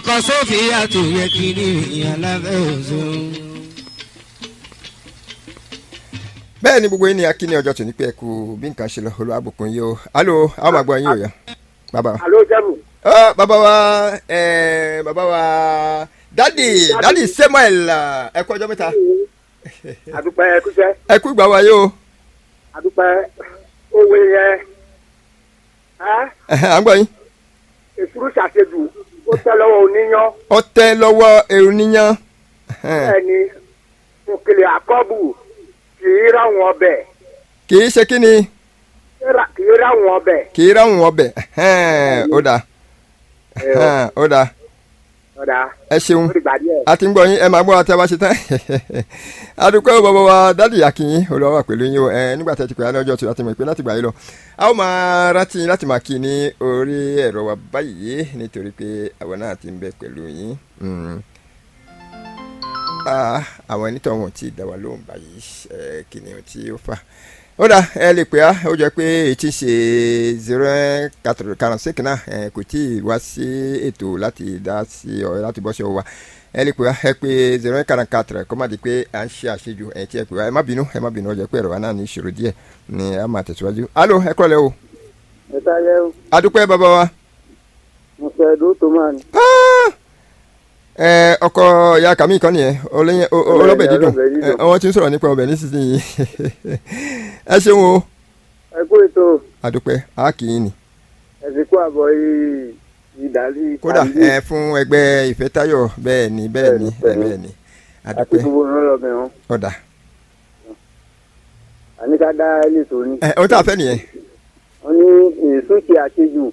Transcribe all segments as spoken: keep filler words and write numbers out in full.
ọkọ Sofia tó yẹ kiri alábẹ́ òzò. bẹ́ẹ̀ ni gbogbo yín ni akíní ọjọ́ tó ní pé ẹ kú bí nǹkan ṣe lọ olùwàbùkún yìí o alo àwọn àgbọ̀ yín ò yá bàbá wa. alo jẹ́bù. bàbá wa bàbá wa dadi dadi Samuel ẹ kú ọjọ́ mẹ́ta. àdúpẹ́ ẹ kúṣẹ́. ẹ kú ìgbà wa yìí o. àdúpẹ́ òwe yẹ. à ń gbọ́ yín. èsúrú ṣàṣejù ó tẹ́ lọ́wọ́ oníyan. ó tẹ́ lọ́wọ́ oníyan. bẹ́ẹ̀ni òkèlè àkọ́bù kì í ráwọn ọbẹ̀. kì í ṣe kí ni. kì í ráwọn ọbẹ̀. kì í ráwọn ọbẹ̀ ó dáa ó dáa ẹ ṣeun a ti ń gbọ́ yín ẹ máa gbọ́ àti ẹ bá ṣe tán adúpẹ́ bàbá wa dádì akínyín olùwà wà pẹ̀lú yín o ẹ nígbà tí ẹ ti pè é lọ́jọ́ tí a ti mọ̀ pé láti gbà yín lọ a ó máa rántí láti máa kí ní orí ẹ̀rọ wa báyìí nítorí pé àwọn náà ti ń bẹ pẹ̀lú yín àwọn onítọ̀ wọn ti dá wa lóhùn báyìí kí ni ohun tí ó fà ó dà ẹ lè pè á ó jẹ́ pé ètí ṣe zero quatre quarante cinq náà ẹ kò tí ì wá sí ètò láti dá sí ọ láti bọ́ sí ọ wa ẹ lè pè á ẹ pé zero quarante quatre kó má di pé à ń ṣe àṣejù ẹ tí ẹ pè á ẹ má bínú ẹ má bínú ó jẹ́ pé ẹ̀rọ wa náà ní ìṣòro díẹ̀ ni a máa tẹ̀síwájú. alo ẹ kúrọ̀lẹ́ o. ẹ sáré o. adúpẹ́ bàbá wa. mo fẹ́ ẹ̀dùn tó máa ní. ẹ ọkọ ìyá kàmí kan nìyẹn olóyè olóbẹ dídùn wọn ti ń sọ̀rọ̀ nípa ọbẹ̀ nísinsìnyí ẹ ṣeun o. ẹ kú ètò. adúpẹ́ a kì í ni. ẹ ti kó àbọ̀ ìdálí. kódà ẹ fún ẹgbẹ́ ìfẹ́tayọ̀ bẹ́ẹ̀ ni bẹ́ẹ̀ ni bẹ́ẹ̀ ni adúpẹ́. àti gbogbo ọ̀rọ̀ mi hàn. ọ̀dà. àní ká dá ilé tó ní. ẹ ohun tí a fẹ́ nìyẹn. wọ́n ní èso ṣe àṣejù.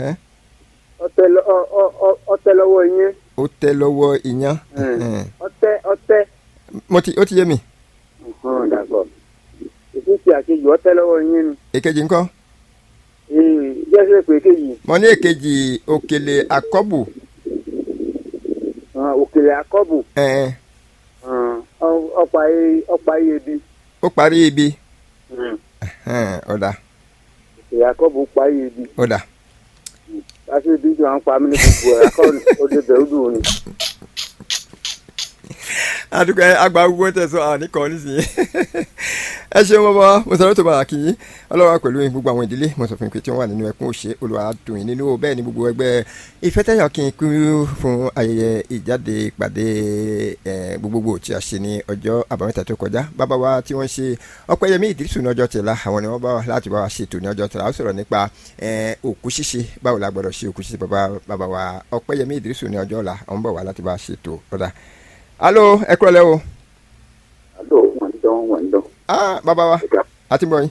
ọtẹ lọ́wọ́ yín. ó tẹ́ lọ́wọ́ iyán. ọtẹ ọtẹ. mo ti ó ti yé mi. dàgbọ́ èso ṣe àṣejù ọtẹ lọ́wọ́ yín ni. èkejì ńkọ́. jẹ́sẹ̀ pé èkejì. mo ní èkejì òkèlè àkọ́bù. òkèlè àkọ́bù. ọ̀pá iyebi. ó parí ibi. ọ̀dà. òkèlè àkọ́bù parí iyebi. ọ̀dà. láti ibi tí wọ́n ń pa mí ní gbogbo ẹ̀ akọ́ni òde bẹ̀rù ni. adúgbò àgbà gbogbo tẹ̀sán àníkàn nísìnyí ẹ ṣeun bàbá mo sọ̀rọ̀ tó bá kí yín ọlọ́wà pẹ̀lú gbogbo àwọn ìdílé mo sọ fún pé tí wọ́n wà nínú ẹkún òṣè olùwàdùn nínú bẹ́ẹ̀ ni gbogbo ẹgbẹ́ ìfẹ́tẹ̀yọ̀ kí n kú fún ayẹyẹ ìjáde ìpàdé gbogbogbò tí a ṣe ní ọjọ́ àbámẹ́ta tó kọjá bàbá wa tí wọ́n ṣe Ọpẹ́yẹmí Ìdírísù ní ọjọ́ tẹ̀lá àwọn ni wọ́n bá wa láti bá wa ṣètò ní ọjọ́ tẹ̀lá ó sọ̀rọ̀ nípa òkú ṣíṣe báwo la gbọ́dọ̀ ṣe òkú ṣíṣe bàbá wa Ọpẹ́yẹmí Ìdírísù ní ọjọ́ ọ̀la àwọn bọ̀ wá láti bá wa ṣètò ọ̀dà. alo ẹ kúrọ̀lẹ́ o. alo wọ́n ń dán wọ́n ń dán. ah bàbá wa àti bọ̀ yín.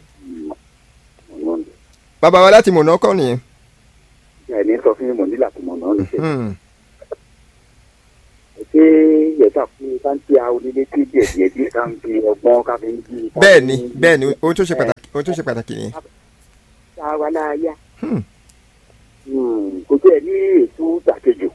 bàbá wa láti mọ̀nà kọ́ nìyẹn. ẹ ní sọ fún mi mọ̀ nílà tó mọ̀ náà ní ṣe. ṣé yẹ̀sà fún káńtì onílé tí díẹ̀ díẹ̀ díẹ̀ ká ń fi ọgbọ́n ká fi ń jí. bẹ́ẹ̀ ni bẹ́ẹ̀ ni ohun tó ṣe pàtàkì ohun tó ṣe pàtàkì nìyẹn. ṣá wa láyà. kò tí ẹ ní ètò ìdàkejì.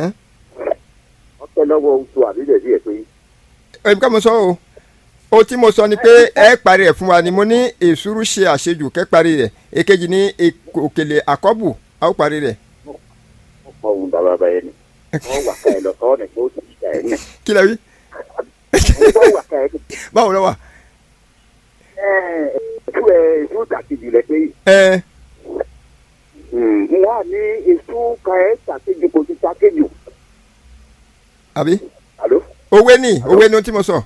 ọpẹ́ lọ́wọ́ oṣù àbílẹ̀ díẹ̀ pé. ẹ̀mí ká mo sọ o o tí mo sọ ni pé ẹ parí ẹ̀ fún wa ni mo ní èsúrú ṣe àṣejù kẹ́ parí rẹ̀ èkejì ní òkèlè àkọ́bù a ó parí rẹ̀. ọ̀pọ̀ ohun bàbá bá yẹn ni wọ́n wà ká ẹ lọ sọ́ọ́ nìkan ó sì ṣe ẹ̀ ní. kí lẹ wí. wọ́n wà ká ẹ ní. báwo lọ wà. ẹ ẹ ètò ẹ ètò ìdàkejì rẹ pé. ẹ. wọ́n á ní ètò ká ẹ ṣàkejì kò ti ṣàkejì. àbí. àló. òwe ni òwe ni ohun tí mo sọ.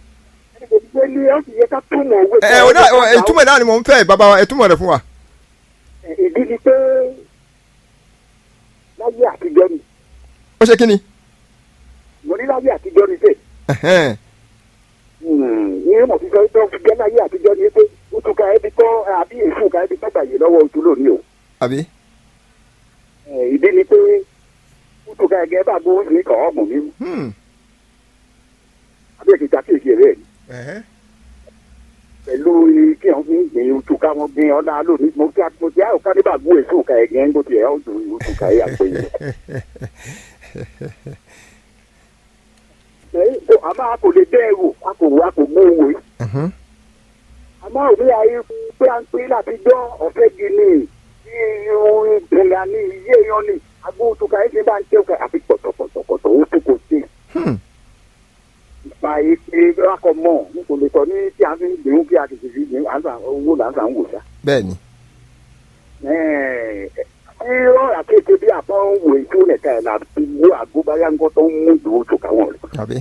ẹ ọ náà ìtumọ̀ náà ni mò ń fẹ́ bàbá wa ìtumọ̀ rẹ̀ fún wa. ìdí ni pé láyé àtijọ́ ni. ó ṣe kí ni. mo ní láyé àtijọ́ ni pé. ní mo fi sọ pé ó fi jẹ́ láyé àtijọ́ ni pé ó tún ka ẹbí tán àbí èso ka ẹbí tán gbàyè lọ́wọ́ ojú lónìí o. àbí. ìdí ni pé ó tún ka ẹgẹ bá gbóhùn sí kàn ọ́ mọ̀ mí. àbí èkìtì àti èkìtì rẹ̀ ni pẹ̀lú kí wọ́n fi gbìn oṣù ká wọ́n gbìn ọ̀dà lónìí mo kí mo ti àyọ̀ká nígbà gbó èso ká ẹ̀gẹ́ ń gbòtì ẹ̀ ọ̀dùn oṣù ká ẹ̀ àpò yìí. àmọ́ a kò lè dẹ́ ẹ̀rù a kò wá kò mú òwe. àmọ́ òwe ayé pé à ń pè láti gbọ́ ọ̀fẹ́ gini bí ohun ìgbìnlẹ̀ ní iye yan ni agbó oṣù ká ẹ̀ ṣe bá ń tẹ́ ọ̀kẹ́ àfi pọ̀tọ̀pọ̀tọ̀pọ̀tọ̀ ó tó kò sí. ìpa ìpè akọ mọ n kò lè sọ ní tí a fi ń gbìyànjú kí a tètè fi gbìyànjú à ń sàn owó là ń sàn wò sá. bẹ́ẹ̀ni. irọ́ àkéèké bí àpọ̀ ń wò ètò nìka ẹ̀ là fi wó àgbóbáyá ńkọ́ tó ń mú ìdòwò tó káwọn rẹ̀. àbí.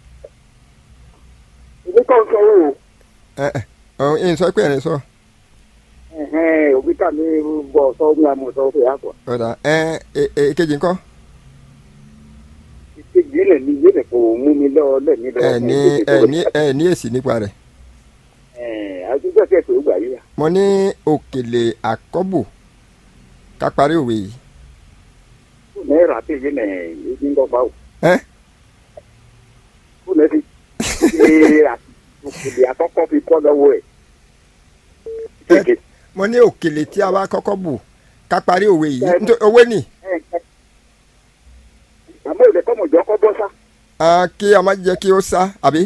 ìdí kan sọ o. ẹ ẹ ọ̀hún sọ pé ẹ̀rín sọ. òbí kà ní bọ̀ sọ ní àmọ̀ sọ fún yàtọ̀. ọ̀dà ẹ ẹ èkejì ńkọ́. ìkejì lè ní yé kò mú mi lọ lẹ́mí lọ. ẹ ní ẹ ní ẹ ní èsì nípa rẹ̀. àtúntò kẹsàn-án gbà yíyà. mo ní òkèlè àkọ́bù ká parí òwe yìí. kò ní ẹ̀rọ àti èyí nà èyí ń gbọ́ báwò. ẹ. kò ní ti ṣe òkèlè àkọ́kọ́ fi kọ́ lọ́wọ́ ẹ̀. mo ní òkèlè tí a bá kọ́kọ́ bù ká parí òwe yìí owó ni. àmọ́ ìlẹ̀ kọ́ mọ̀jọ́ kọ́ bọ́ sá. kí a má jẹ́ kí ó sá àbí.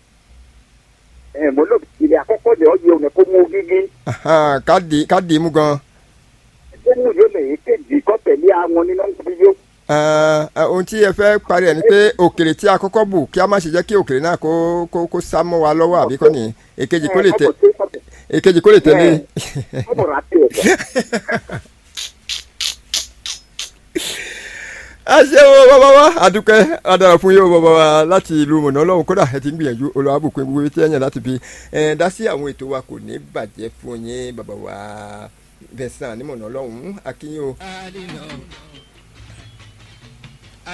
ẹ mo lò ìlẹ̀ àkọ́kọ́ lè ọ́ yẹ òun kó mú gígí. ká dì ká dì í mú gan. ẹgbẹ́ mú yóò lè kéjì kọ́ tẹ̀lé àwọn nínú fídíò. ohun tí ẹ fẹ́ parí ẹ̀ ni pé òkèlè tí a kọ́kọ́ bù kí a má ṣe jẹ́ kí òkèlè náà kó kó kó sá mọ́ wa lọ́wọ́ àbí kọ́ nìyẹn èkejì kó lè tẹ̀ èkejì kó lè tẹ̀lé. a ṣe wo bàbá wa àdúpẹ́ adára fún yóò bàbá wa láti ìlú mọ̀nà ọlọ́run kódà ẹ ti ń gbìyànjú olùwàbùkún gbogbo tí ẹ̀yàn láti fi dá sí àwọn ètò wa kò ní bàjẹ́ fún yín bàbá wa Vincent ní mọ̀nà ọlọ́run akínyìn o.